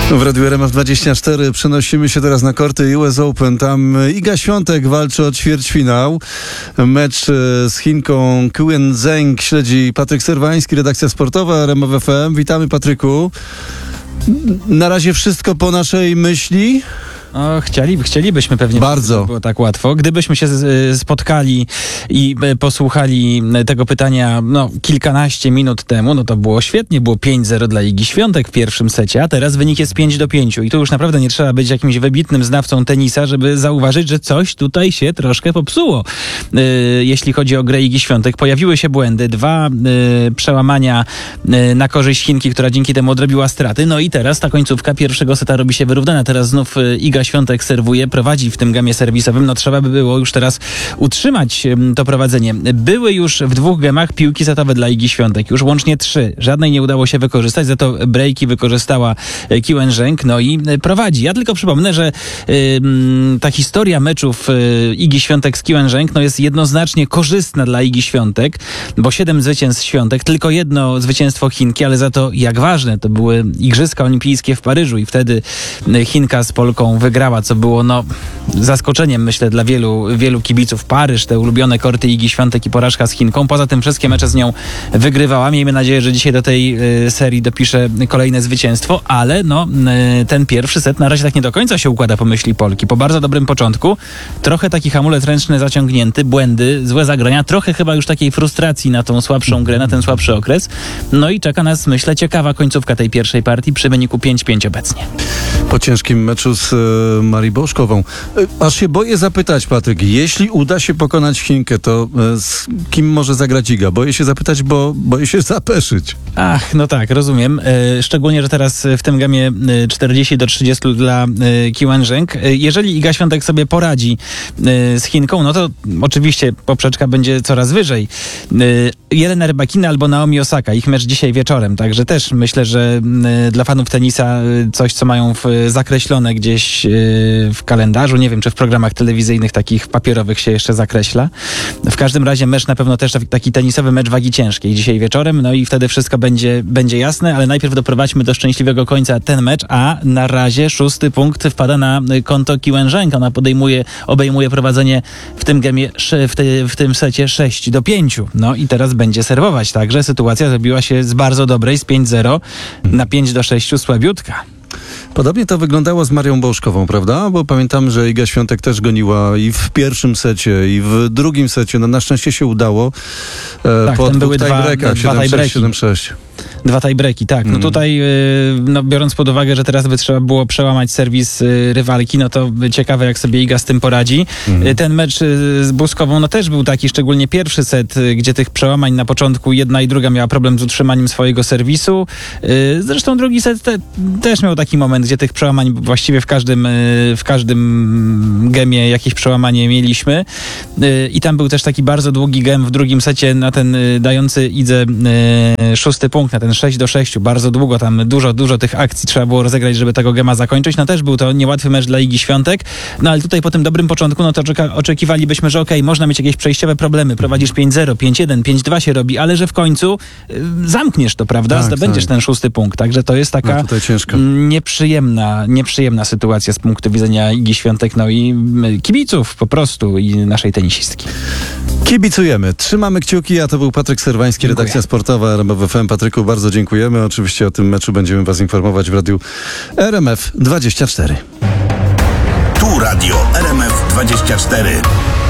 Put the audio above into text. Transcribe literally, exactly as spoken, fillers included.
W Radiu R M F dwadzieścia cztery przenosimy się teraz na korty U S Open. Tam Iga Świątek walczy o ćwierćfinał. Mecz z Chinką Qin Zheng śledzi Patryk Serwański, redakcja sportowa R M F F M. Witamy, Patryku. Na razie wszystko po naszej myśli. O, chcieli, chcielibyśmy pewnie, Bardzo. żeby było tak łatwo. Gdybyśmy się z, spotkali i posłuchali tego pytania no, kilkanaście minut temu, no to było świetnie. Było pięć zero dla Igi Świątek w pierwszym secie, a teraz wynik jest pięć do pięciu. I tu już naprawdę nie trzeba być jakimś wybitnym znawcą tenisa, żeby zauważyć, że coś tutaj się troszkę popsuło. Yy, jeśli chodzi o grę Igi Świątek, pojawiły się błędy. Dwa yy, przełamania yy, na korzyść Chinki, która dzięki temu odrobiła straty. No i teraz ta końcówka pierwszego seta robi się wyrównana. Teraz znów yy, Iga Świątek serwuje, prowadzi w tym gemie serwisowym. No trzeba by było już teraz utrzymać to prowadzenie. Były już w dwóch gemach piłki setowe dla Igi Świątek. Już łącznie trzy. Żadnej nie udało się wykorzystać, za to breaki wykorzystała Qin Zheng, no i prowadzi. Ja tylko przypomnę, że y, ta historia meczów y, Igi Świątek z Qin Zheng no jest jednoznacznie korzystna dla Igi Świątek, bo siedem zwycięstw Świątek, tylko jedno zwycięstwo Chinki, ale za to jak ważne, to były Igrzyska Olimpijskie w Paryżu i wtedy Chinka z Polką wygrała, co było no zaskoczeniem, myślę, dla wielu, wielu kibiców. Paryż, te ulubione korty Igi Świątek i porażka z Chinką. Poza tym wszystkie mecze z nią wygrywała. Miejmy nadzieję, że dzisiaj do tej y, serii dopisze kolejne zwycięstwo, ale no y, ten pierwszy set na razie tak nie do końca się układa po myśli Polki. Po bardzo dobrym początku, trochę taki hamulec ręczny zaciągnięty, błędy, złe zagrania, trochę chyba już takiej frustracji na tą słabszą grę, na ten słabszy okres. No i czeka nas, myślę, ciekawa końcówka tej pierwszej partii przy wyniku pięć pięć obecnie. Po ciężkim meczu z e, Marią Boszkową. E, aż się boję zapytać, Patryk, jeśli uda się pokonać Chinkę, to e, z kim może zagrać Iga? Boję się zapytać, bo boję się zapeszyć. Ach, no tak, rozumiem. E, szczególnie, że teraz w tym gamie czterdzieści do trzydziestu dla e, Qin Zheng. E, jeżeli Iga Świątek sobie poradzi e, z Chinką, no to oczywiście poprzeczka będzie coraz wyżej. E, Jelena Rybakina albo Naomi Osaka. Ich mecz dzisiaj wieczorem, także też myślę, że e, dla fanów tenisa e, coś, co mają w, zakreślone gdzieś e, w kalendarzu, nie wiem, czy w programach telewizyjnych takich papierowych się jeszcze zakreśla. W każdym razie mecz na pewno też taki tenisowy mecz wagi ciężkiej dzisiaj wieczorem, no i wtedy wszystko będzie, będzie jasne, ale najpierw doprowadźmy do szczęśliwego końca ten mecz, a na razie szósty punkt wpada na konto Qin Zheng. Ona podejmuje, obejmuje prowadzenie w tym gemie, w, te, w tym secie sześć do pięciu. No i teraz będzie serwować, także sytuacja zrobiła się z bardzo dobrej, z pięć zero na pięć do sześciu, słabiutka. Podobnie to wyglądało z Marią Boszkową, prawda? Bo pamiętam, że Iga Świątek też goniła i w pierwszym secie, i w drugim secie. No na szczęście się udało. E, tak, po tam były dwa, tiebreakach dwa siedem sześć, siedem sześć. Dwa tiebreaki, tak. No mm. tutaj, no biorąc pod uwagę, że teraz by trzeba było przełamać serwis rywalki, no to ciekawe, jak sobie Iga z tym poradzi. Mm. Ten mecz z Boszkową, no też był taki, szczególnie pierwszy set, gdzie tych przełamań na początku jedna i druga miała problem z utrzymaniem swojego serwisu. Zresztą drugi set te, też miał taki moment, gdzie tych przełamań właściwie w każdym, w każdym gemie jakieś przełamanie mieliśmy. I tam był też taki bardzo długi gem w drugim secie na ten dający Idze szósty punkt, na ten sześć do sześciu. Bardzo długo tam, dużo, dużo tych akcji trzeba było rozegrać, żeby tego gema zakończyć. No też był to niełatwy mecz dla Igi Świątek. No ale tutaj po tym dobrym początku, no to oczeka- oczekiwalibyśmy, że okej, okay, można mieć jakieś przejściowe problemy. Prowadzisz pięć zero, pięć jeden, pięć dwa się robi, ale że w końcu y, zamkniesz to, prawda? Tak, zdobędziesz tak. ten szósty punkt. Także to jest taka no nieprzyjemna, nieprzyjemna sytuacja z punktu widzenia Igi Świątek, no i kibiców po prostu i naszej tenisistki. Kibicujemy. Trzymamy kciuki, a to był Patryk Serwański, Dziękuję. redakcja sportowa R M F F M. Patryku, bardzo dziękujemy. Oczywiście o tym meczu będziemy was informować w Radiu R M F dwadzieścia cztery. Tu Radio R M F dwadzieścia cztery.